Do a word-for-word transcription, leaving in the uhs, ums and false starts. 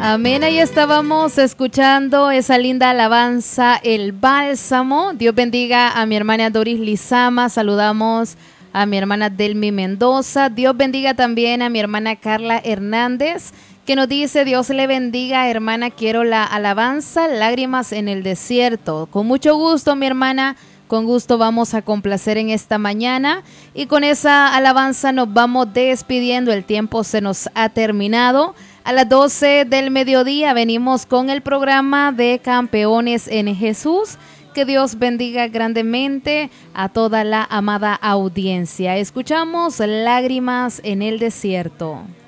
Amén, ahí estábamos escuchando esa linda alabanza, El Bálsamo. Dios bendiga a mi hermana Doris Lizama, saludamos a mi hermana Delmi Mendoza. Dios bendiga también a mi hermana Carla Hernández, que nos dice: Dios le bendiga, hermana, quiero la alabanza, Lágrimas en el Desierto. Con mucho gusto, mi hermana, con gusto vamos a complacer en esta mañana, y con esa alabanza nos vamos despidiendo. El tiempo se nos ha terminado. A las doce del mediodía venimos con el programa de Campeones en Jesús. Que Dios bendiga grandemente a toda la amada audiencia. Escuchamos Lágrimas en el Desierto.